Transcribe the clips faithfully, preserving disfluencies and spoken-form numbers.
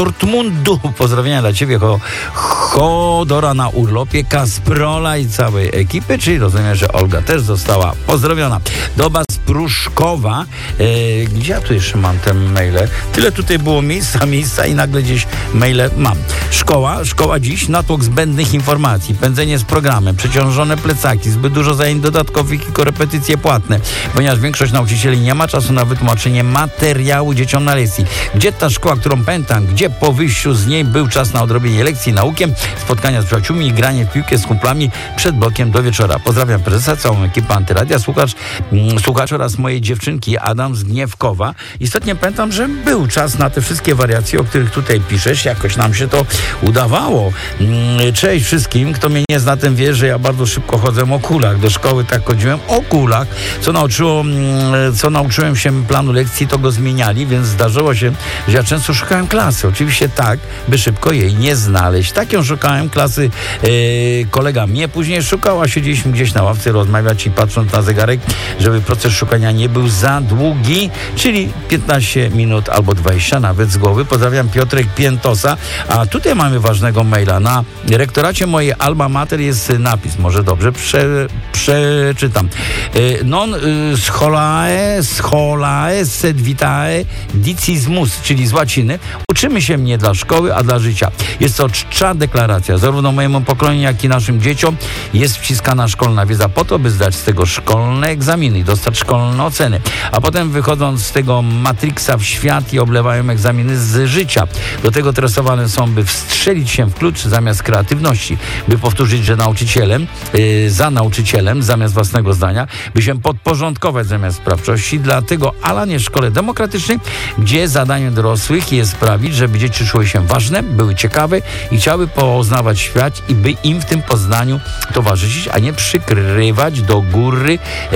Dortmundu. Pozdrowienia dla ciebie, Ho- Chodora na urlopie, Kasprola i całej ekipy, czyli rozumiem, że Olga też została pozdrowiona. Doba z Pruszkowa. E, gdzie ja tu jeszcze mam te maile? Tyle tutaj było miejsca, miejsca i nagle gdzieś maile mam. Szkoła, szkoła dziś, natłok zbędnych informacji, pędzenie z programem, przeciążone plecaki, zbyt dużo zajęć dodatkowych i korepetycje płatne, ponieważ większość nauczycieli nie ma czasu na wytłumaczenie materiału dzieciom na lekcji. Gdzie ta szkoła, którą pamiętam, gdzie po wyjściu z niej był czas na odrobienie lekcji naukiem, spotkania z przyjaciółmi i granie w piłkę z kumplami przed blokiem do wieczora. Pozdrawiam prezesa, całą ekipę Antyradia, słuchacz, mm, słuchacz oraz mojej dziewczynki Adam z Gniewkowa. Istotnie pamiętam, że był czas na te wszystkie wariacje, o których tutaj piszesz. Jakoś nam się to udawało. Mm, cześć wszystkim. Kto mnie nie zna, ten wie, że ja bardzo szybko chodzę o kulach. Do szkoły tak chodziłem o kulach. Co, nauczyło, mm, co nauczyłem się planu lekcji, to go zmieniali, więc zdarzyło się, że ja często szukałem klasy. Oczywiście tak, by szybko jej nie znaleźć. Tak ją szukałem klasy. Yy, kolega mnie później szukał, a siedzieliśmy gdzieś na ławce rozmawiać i patrząc na zegarek, żeby proces szukania nie był za długi, czyli piętnaście minut albo dwadzieścia nawet z głowy. Pozdrawiam, Piotrek Piętosa. A tutaj mamy ważnego maila. Na rektoracie mojej alma mater jest napis, może dobrze prze, przeczytam. Yy, non yy, scholae, scholae sed vitae dicismus, czyli z łaciny. Uczymy się nie dla szkoły, a dla życia. Jest to czcza deklaracja. Zarówno mojemu pokoleniu, jak i naszym dzieciom jest wciskana szkolna wiedza po to, by zdać z tego szkolne egzaminy i dostać szkolne oceny. A potem wychodząc z tego matrixa w świat i oblewają egzaminy z życia. Do tego tresowane są, by wstrzelić się w klucz zamiast kreatywności. By powtórzyć, że nauczycielem, yy, za nauczycielem zamiast własnego zdania, by się podporządkować zamiast sprawczości. Dlatego Alan jest w szkole demokratycznej, gdzie zadaniem dorosłych jest sprawić, żeby dzieci czuły się ważne, były ciekawe i chciały poznawać świat i by im w tym poznaniu towarzyszyć, a nie przykrywać do góry, e,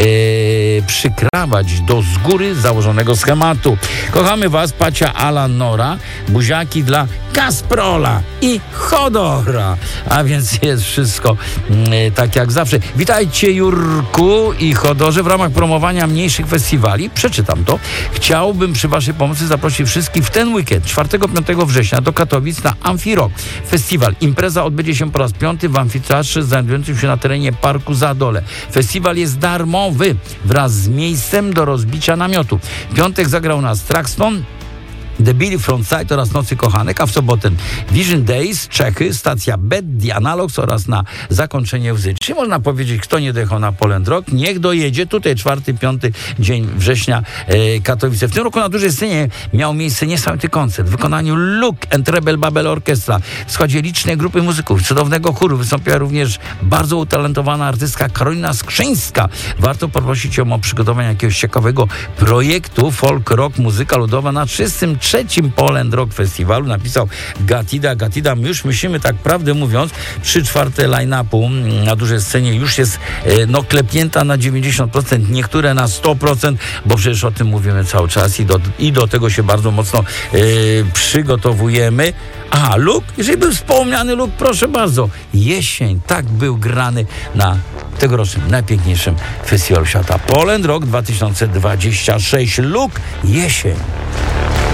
przykrawać do z góry założonego schematu. Kochamy was, Pacia, Alan, Nora, buziaki dla Kasprola i Chodora. A więc jest wszystko e, tak jak zawsze. Witajcie, Jurku i Chodorze. W ramach promowania mniejszych festiwali, przeczytam to, chciałbym przy waszej pomocy zaprosić wszystkich w ten weekend, czwartego piątego września do Katowic na Amfirok Festiwal. Impreza odbędzie się po raz piąty w amfiteatrze znajdującym się na terenie Parku Zadole. Festiwal jest darmowy wraz z miejscem do rozbicia namiotu. W piątek zagrał nas Traxton, The Billy Frontside oraz Nocy Kochanek, a w sobotę Vision Days, Czechy, stacja Bed, The Analogs oraz na zakończenie Łzy. Czy można powiedzieć, kto nie dojechał na Poland Rock, niech dojedzie. Tutaj czwarty, piąty dzień września e, Katowice. W tym roku na dużej scenie miał miejsce niesamowity koncert w wykonaniu Luke and Rebel Babel Orchestra. W składzie licznej grupy muzyków, cudownego chóru. Wystąpiła również bardzo utalentowana artystka Karolina Skrzyńska. Warto poprosić ją o przygotowanie jakiegoś ciekawego projektu folk rock, muzyka ludowa na czystym trzecim Poland Rock Festiwalu, napisał Gatida. Gatida, my już myślimy, tak prawdę mówiąc, trzy czwarte line-upu na dużej scenie już jest no klepnięta na dziewięćdziesiąt procent, niektóre na sto procent, bo przecież o tym mówimy cały czas i do, i do tego się bardzo mocno yy, przygotowujemy. Aha, Luke, jeżeli był wspomniany Luke, proszę bardzo, jesień, tak był grany na tegorocznym najpiękniejszym festiwalu świata Poland Rock dwa tysiące dwudziesty szósty. Luke, jesień.